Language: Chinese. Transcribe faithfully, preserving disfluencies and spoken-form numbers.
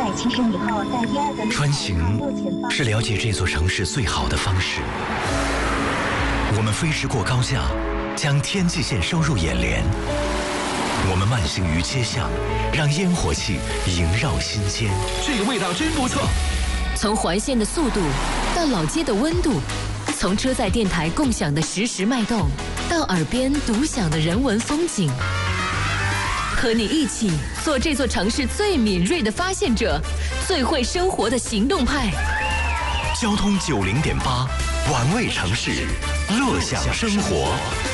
七十米后在第二个路口穿行是了解这座城市最好的方式。我们飞驰过高架，将天际线收入眼帘。我们慢行于街巷，让烟火气萦绕心间。 这个味道真不错。 从环线的速度到老街的温度，从车载电台共享的实时脉动，到耳边独享的人文风景。和你一起做这座城市最敏锐的发现者，最会生活的行动派。 交通九零点八，玩味城市，乐享生活。